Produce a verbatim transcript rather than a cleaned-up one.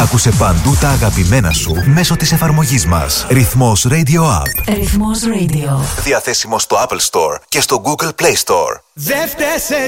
Άκουσε παντού τα αγαπημένα σου μέσω της εφαρμογής μας. Ρυθμός Radio App. Ρυθμός Radio. Διαθέσιμο στο Apple Store και στο Google Play Store. Δεν φταίσε